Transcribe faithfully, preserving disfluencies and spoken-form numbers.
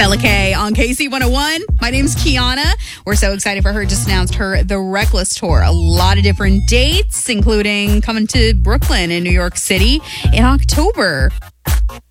Stella K on K C one oh one. My name's Kiana. We're so excited for her. Just announced her The Reckless Tour. A lot of different dates, including coming to Brooklyn and New York City in October.